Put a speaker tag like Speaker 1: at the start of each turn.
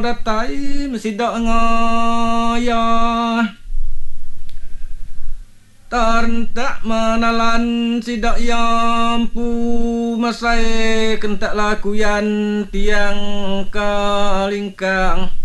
Speaker 1: datai mesidak ngaya tarentak menalan sidak yampu masai kentak lakuyan tiang kalingkang